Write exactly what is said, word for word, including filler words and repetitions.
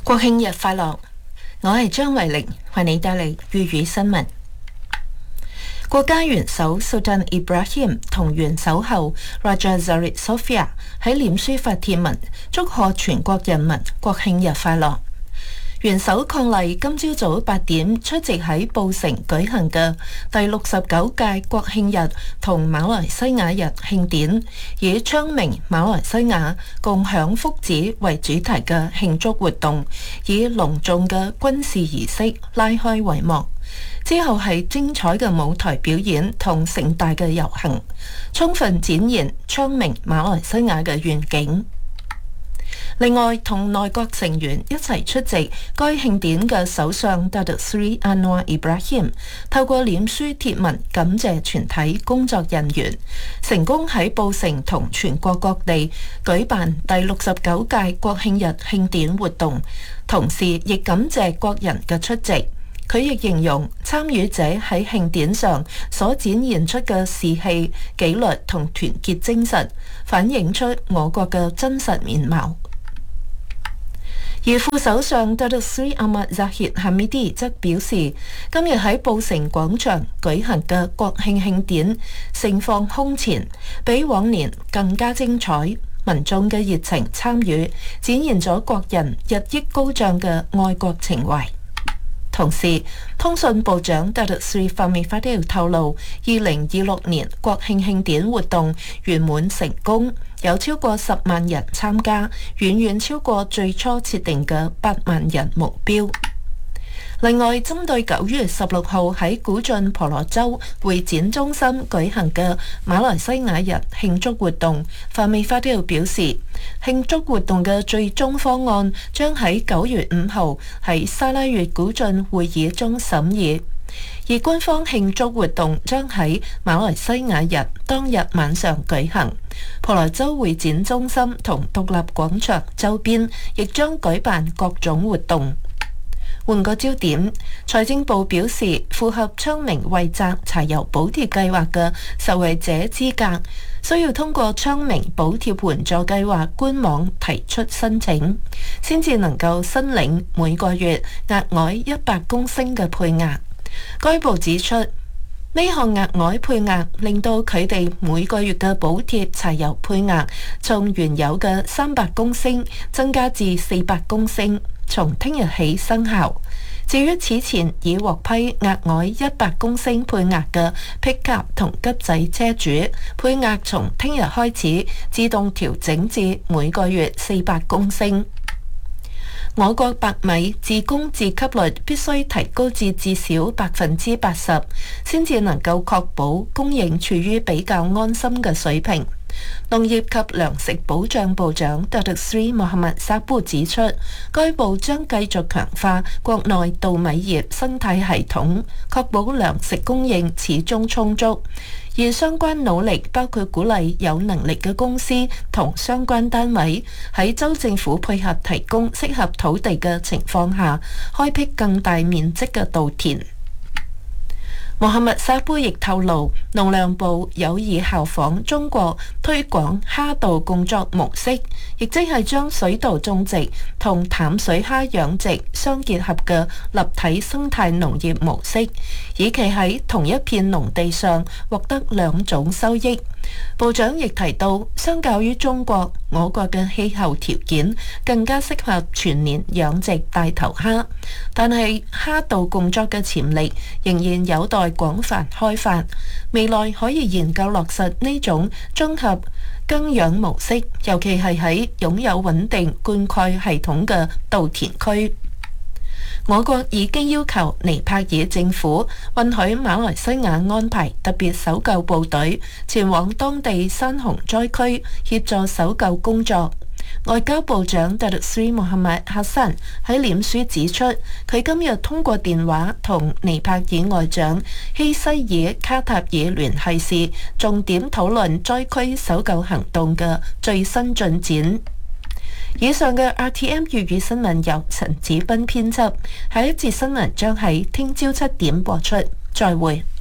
國慶日快樂！我係張慧玲，為你帶嚟粵語新聞。國家元首 Sultan Ibrahim 同元首后 Raja Zarif Sofia 喺臉書發帖文，祝賀全國人民國慶日快樂。元首伉儷今朝早八點出席喺布城舉行嘅第六十九屆國慶日同馬來西亞日慶典，以昌明馬來西亞共享福祉為主題嘅慶祝活動，以隆重嘅軍事儀式拉開帷幕。之後係精彩嘅舞台表演同盛大嘅遊行，充分展現昌明馬來西亞嘅願景。另外，同內閣成員一齊出席該慶典嘅首相 Datuk Seri Anwar Ibrahim 透過臉書貼文感謝全體工作人員，成功喺布城同全國各地舉辦第六十九屆國慶日慶典活動，同時亦感謝國人嘅出席。佢亦形容參與者喺慶典上所展現出嘅士氣、紀律同團結精神，反映出我國嘅真實面貌。而副首相 Datuk Seri Ahmad Zahid Hamidi 則表示，今日喺布城廣場舉行嘅國慶慶典盛況空前，比往年更加精彩。民眾嘅熱情參與，展現咗國人日益高漲嘅愛國情懷。同時，通訊部長 Datuk Seri Fahmi Fadil 透露，二零二六年國慶慶典活動圓滿成功，有超過十萬人參加，遠遠超過最初設定嘅八萬人目標。另外，針對九月十六號喺古晉婆羅洲會展中心舉行嘅馬來西亞日慶祝活動，Fahmi Fadil表示，慶祝活動嘅最終方案將喺九月五號喺沙拉越古晉會議中審議，而官方慶祝活動將喺馬來西亞日當日晚上舉行。婆羅洲會展中心同獨立廣場周邊亦將舉辦各種活動。換個焦點，財政部表示，符合昌明惠澤柴油補貼計劃嘅受惠者資格，需要通過昌明補貼援助計劃官網提出申請，先至能夠申領每個月額外一百公升嘅配額。該部指出，呢項額外配額令到佢哋每個月嘅補貼柴油配額從原有嘅三百公升增加至四百公升。從聽日起生效。至於此前已獲批額外一百公升配額嘅 Pickup 同急仔車主，配額從聽日開始自動調整至每個月四百公升。我國白米自供自給率必須提高至至少百分之八十，先至能夠確保供應處於比較安心嘅水平。農業及糧食保障部長 Datuk Seri Mohamad Sapu 指出，該部將繼續強化國內稻米業生態系統，確保糧食供應始終充足。而相關努力包括鼓勵有能力嘅公司同相關單位喺州政府配合提供適合土地嘅情況下，開闢更大面積嘅稻田。穆罕默沙布亦透露，農糧部有意效仿中國推廣蝦稻工作模式，亦即係將水稻種植同淡水蝦養殖相結合嘅立體生態農業模式，以期喺同一片農地上獲得兩種收益。部長亦提到，相較於中國，我國嘅氣候條件更加適合全年養殖大頭蝦，但係蝦稻工作嘅潛力仍然有待廣泛開發，未來可以研究落實呢種綜合耕養模式，尤其係喺擁有穩定灌溉系統嘅稻田區。我國已經要求尼泊爾政府允許馬來西亞安排特別搜救部隊前往當地山洪災區協助搜救工作。外交部長 Datuk Seri Mohamad Hassan 喺臉書指出，佢今日通過電話同尼泊爾外長希西爾卡塔爾聯繫時，重點討論災區搜救行動嘅最新進展。以上嘅 R T M 粵語新聞由陳子斌編輯，下一節新聞將喺聽朝七點播出，再會。